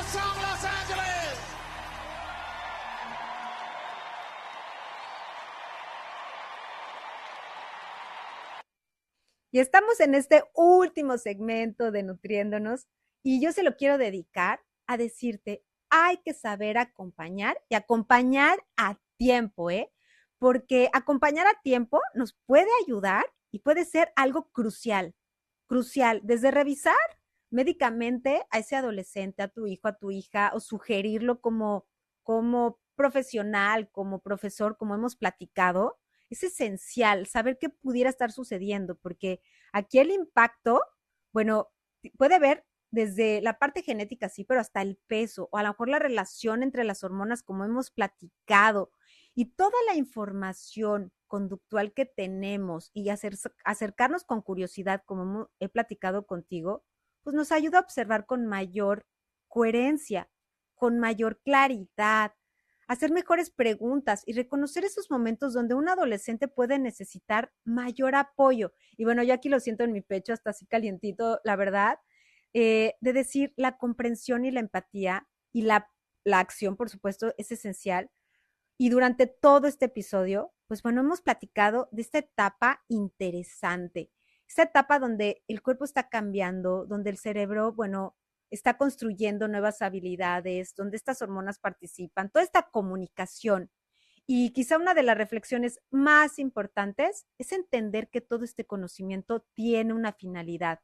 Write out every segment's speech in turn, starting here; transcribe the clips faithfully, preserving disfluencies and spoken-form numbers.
Hillsong, Los Ángeles. Y estamos en este último segmento de Nutriéndonos y yo se lo quiero dedicar a decirte, hay que saber acompañar y acompañar a tiempo, ¿eh? Porque acompañar a tiempo nos puede ayudar y puede ser algo crucial, crucial, desde revisar médicamente a ese adolescente, a tu hijo, a tu hija, o sugerirlo como, como profesional, como profesor, como hemos platicado. Es esencial saber qué pudiera estar sucediendo, porque aquí el impacto, bueno, puede ver desde la parte genética, sí, pero hasta el peso, o a lo mejor la relación entre las hormonas, como hemos platicado, y toda la información conductual que tenemos y hacer, acercarnos con curiosidad, como he platicado contigo, pues nos ayuda a observar con mayor coherencia, con mayor claridad, hacer mejores preguntas y reconocer esos momentos donde un adolescente puede necesitar mayor apoyo. Y bueno, yo aquí lo siento en mi pecho, hasta así calientito, la verdad, eh, de decir la comprensión y la empatía y la, la acción, por supuesto, es esencial. Y durante todo este episodio, pues bueno, hemos platicado de esta etapa interesante, esta etapa donde el cuerpo está cambiando, donde el cerebro, bueno, está construyendo nuevas habilidades, donde estas hormonas participan, toda esta comunicación. Y quizá una de las reflexiones más importantes es entender que todo este conocimiento tiene una finalidad: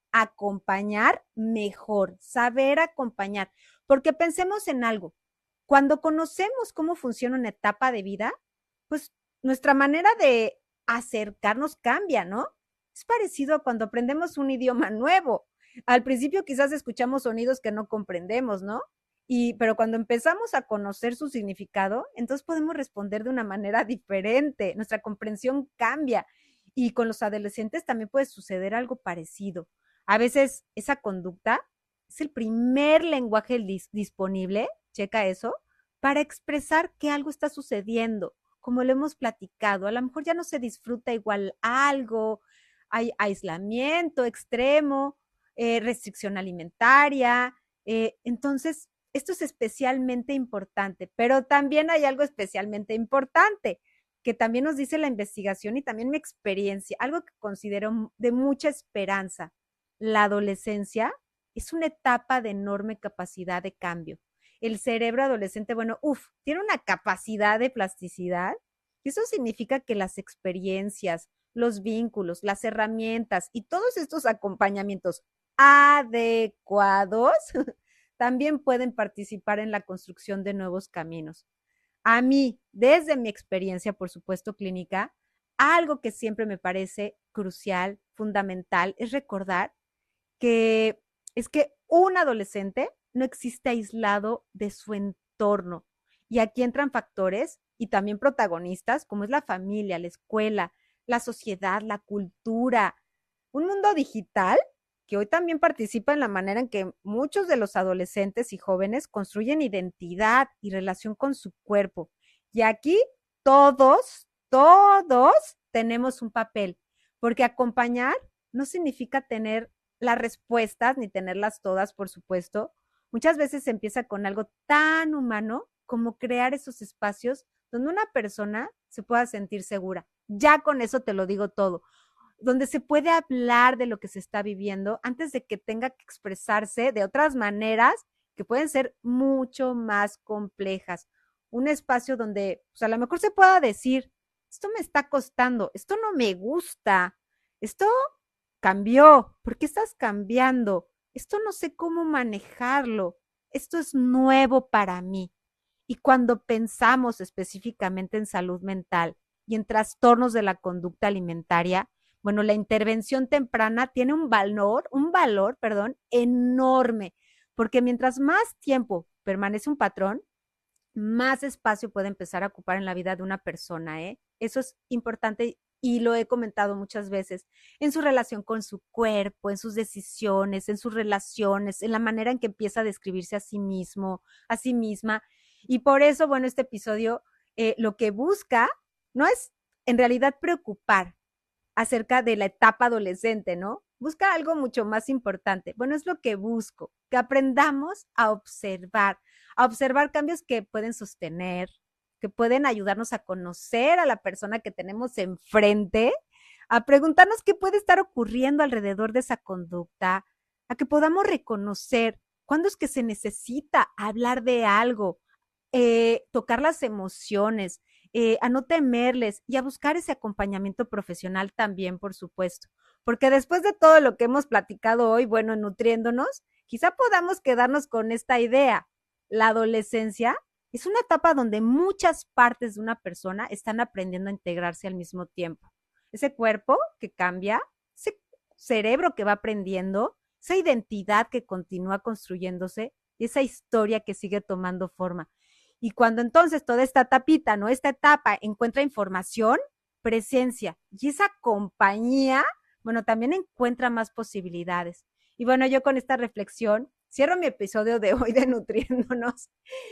acompañar mejor, saber acompañar. Porque pensemos en algo, cuando conocemos cómo funciona una etapa de vida, pues nuestra manera de acercarnos cambia, ¿no? Es parecido a cuando aprendemos un idioma nuevo. Al principio quizás escuchamos sonidos que no comprendemos, ¿no? Y, pero cuando empezamos a conocer su significado, entonces podemos responder de una manera diferente. Nuestra comprensión cambia. Y con los adolescentes también puede suceder algo parecido. A veces esa conducta es el primer lenguaje dis- disponible, checa eso, para expresar que algo está sucediendo, como lo hemos platicado. A lo mejor ya no se disfruta igual algo, hay aislamiento extremo, eh, restricción alimentaria. Eh, entonces, esto es especialmente importante, pero también hay algo especialmente importante que también nos dice la investigación y también mi experiencia, algo que considero de mucha esperanza. La adolescencia es una etapa de enorme capacidad de cambio. El cerebro adolescente, bueno, uff, tiene una capacidad de plasticidad y eso significa que las experiencias, los vínculos, las herramientas y todos estos acompañamientos adecuados también pueden participar en la construcción de nuevos caminos. A mí, desde mi experiencia, por supuesto, clínica, algo que siempre me parece crucial, fundamental, es recordar que es que un adolescente no existe aislado de su entorno. Y aquí entran factores y también protagonistas, como es la familia, la escuela, la sociedad, la cultura, un mundo digital que hoy también participa en la manera en que muchos de los adolescentes y jóvenes construyen identidad y relación con su cuerpo. Y aquí todos, todos tenemos un papel, porque acompañar no significa tener las respuestas ni tenerlas todas, por supuesto. Muchas veces se empieza con algo tan humano como crear esos espacios donde una persona se pueda sentir segura. Ya con eso te lo digo todo, donde se puede hablar de lo que se está viviendo antes de que tenga que expresarse de otras maneras que pueden ser mucho más complejas. Un espacio donde, pues, a lo mejor se pueda decir, esto me está costando, esto no me gusta, esto cambió, ¿por qué estás cambiando? Esto no sé cómo manejarlo, esto es nuevo para mí. Y cuando pensamos específicamente en salud mental y en trastornos de la conducta alimentaria, bueno, la intervención temprana tiene un valor, un valor, perdón, enorme, porque mientras más tiempo permanece un patrón, más espacio puede empezar a ocupar en la vida de una persona, ¿eh? Eso es importante y lo he comentado muchas veces, en su relación con su cuerpo, en sus decisiones, en sus relaciones, en la manera en que empieza a describirse a sí mismo, a sí misma. Y por eso, bueno, este episodio eh, lo que busca no es en realidad preocupar acerca de la etapa adolescente, ¿no? Busca algo mucho más importante. Bueno, es lo que busco, que aprendamos a observar, a observar cambios que pueden sostener, que pueden ayudarnos a conocer a la persona que tenemos enfrente, a preguntarnos qué puede estar ocurriendo alrededor de esa conducta, a que podamos reconocer cuándo es que se necesita hablar de algo, eh, tocar las emociones, eh, a no temerles y a buscar ese acompañamiento profesional también, por supuesto. Porque después de todo lo que hemos platicado hoy, bueno, nutriéndonos, quizá podamos quedarnos con esta idea. La adolescencia es una etapa donde muchas partes de una persona están aprendiendo a integrarse al mismo tiempo. Ese cuerpo que cambia, ese cerebro que va aprendiendo, esa identidad que continúa construyéndose y esa historia que sigue tomando forma. Y cuando entonces toda esta tapita, ¿no? Esta etapa encuentra información, presencia y esa compañía, bueno, también encuentra más posibilidades. Y bueno, yo con esta reflexión cierro mi episodio de hoy de Nutriéndonos.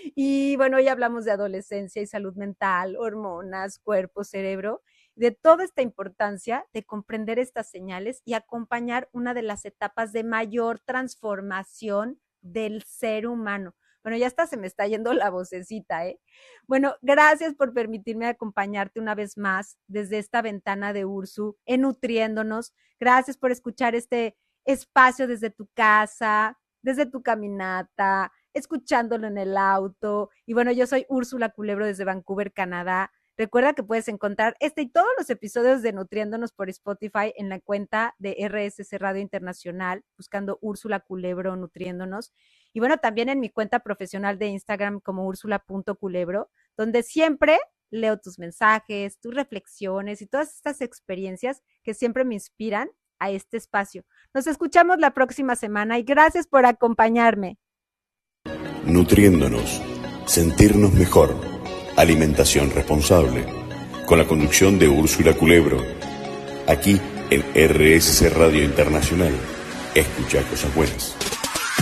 Y bueno, hoy hablamos de adolescencia y salud mental, hormonas, cuerpo, cerebro, de toda esta importancia de comprender estas señales y acompañar una de las etapas de mayor transformación del ser humano. Bueno, ya hasta se me está yendo la vocecita, ¿eh? Bueno, gracias por permitirme acompañarte una vez más desde esta ventana de Ursu en Nutriéndonos. Gracias por escuchar este espacio desde tu casa, desde tu caminata, escuchándolo en el auto. Y bueno, yo soy Úrsula Culebro desde Vancouver, Canadá. Recuerda que puedes encontrar este y todos los episodios de Nutriéndonos por Spotify en la cuenta de R S C Radio Internacional, buscando Úrsula Culebro Nutriéndonos. Y bueno, también en mi cuenta profesional de Instagram como úrsula punto culebro, donde siempre leo tus mensajes, tus reflexiones y todas estas experiencias que siempre me inspiran a este espacio. Nos escuchamos la próxima semana y gracias por acompañarme. Nutriéndonos, sentirnos mejor. Alimentación responsable, con la conducción de Úrsula Culebro, aquí en R S C Radio Internacional. Escucha cosas buenas.